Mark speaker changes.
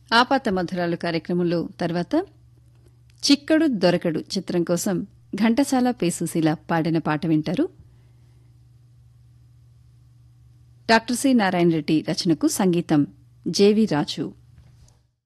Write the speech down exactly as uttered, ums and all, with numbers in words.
Speaker 1: ఆపాత మధురాలు కార్యక్రమంలో తర్వాత చిక్కడు దొరకడు చిత్రం కోసం ఘంటసాల పేసుశీల పాడిన పాట వింటారు. డాక్టర్ సి నారాయణ రెడ్డి రచనకు సంగీతం జేవి రాజు.